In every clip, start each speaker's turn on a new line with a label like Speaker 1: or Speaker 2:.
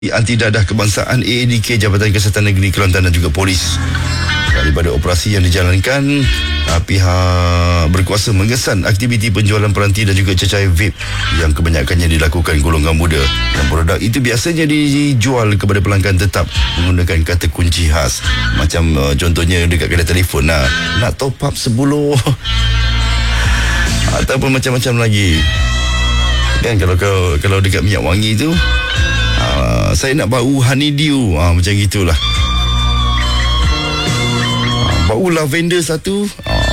Speaker 1: Anti Dadah Kebangsaan AADK, Jabatan Kesihatan Negeri Kelantan dan juga polis. Daripada operasi yang dijalankan, pihak berkuasa mengesan aktiviti penjualan peranti dan juga cecair vape yang kebanyakannya dilakukan golongan muda, dan produk itu biasanya dijual kepada pelanggan tetap menggunakan kata kunci khas. Macam contohnya dekat kedai telefon lah, nak top up 10 ataupun macam-macam lagi kan. Kalau dekat minyak wangi tu, saya nak bau honeydew, macam gitulah. Bau lavender satu.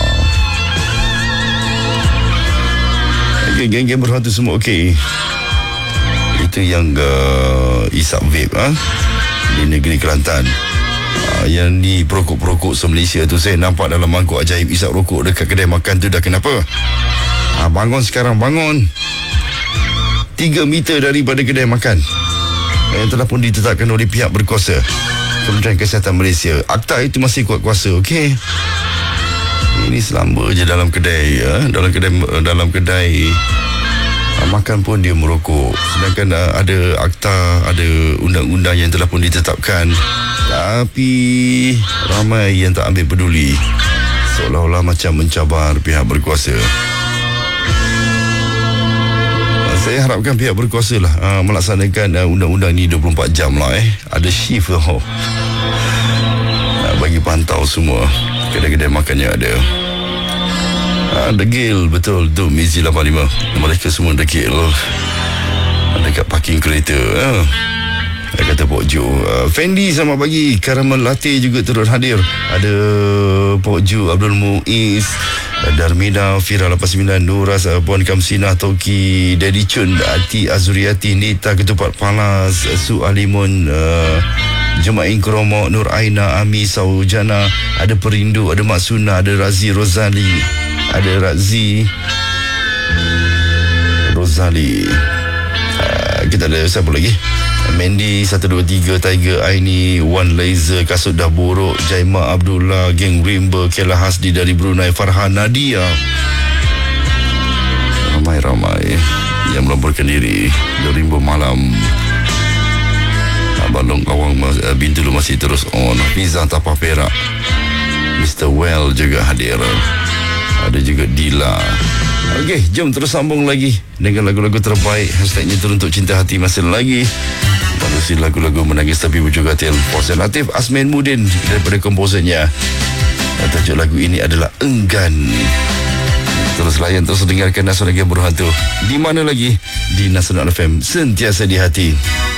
Speaker 1: Okay, geng-geng berhantu semua okey. Itu yang isap vape di negeri Kelantan. Yang ni perokok-perokok se-Malaysia tu saya nampak dalam mangkuk ajaib isap rokok dekat kedai makan tu. Dah kenapa? Bangun sekarang, bangun 3 meter daripada kedai makan yang telah pun ditetapkan oleh pihak berkuasa, Kementerian Kesihatan Malaysia. Akta itu masih kuat kuasa, okey. Ini selamba je dalam kedai, dalam kedai makan pun dia merokok. Sedangkan ada akta, ada undang-undang yang telah pun ditetapkan, tapi ramai yang tak ambil peduli, seolah-olah macam mencabar pihak berkuasa. Saya harapkan pihak berkuasa lah melaksanakan undang-undang ni 24 jam lah. Ada shift lah, bagi pantau semua kedai-kedai makannya ada. Degil betul tu Mizi 85. Mereka semua degil dekat parking kereta. Kata Pok Ju. Fendi selamat pagi. Caramel latte juga turut hadir. Ada Pok Ju, Abdul Muiz, Darmina, Fira 89, Nuras, Puan Kamsinah, Toki, Daddy Chun, Ati Azuriati, Nita Ketupat Palas, Su Alimun, Jemain Kromo, Nur Aina, Ami Saujana, ada Perindu, ada Maksuna, ada Razi Rozali, ada Razi Rozali. Kita ada siapa lagi? Mandy 123, Tiger Aini, One Laser, Kasut Dah Borok, Jaima Abdullah, Geng Rimba, Kela Hasdi dari Brunei, Farhan Nadia. Ramai-ramai yang melaporkan diri dari Rimba malam. Balong Awang Bintulu masih terus on. Fiza Tapah Perak, Mr. Well juga hadir. Ada juga Dila. Okey, jom terus sambung lagi dengan lagu-lagu terbaik. Hashtagnya teruntuk cinta hati masih lagi. Menerusi lagu-lagu menangis tapi berjuga hati. Posen Latif Asmin Mudin daripada komposernya. Tajuk lagu ini adalah Enggan. Terus layan, terus dengarkan Nasional Game Berhantu. Di mana lagi? Di Nasional FM, sentiasa di hati.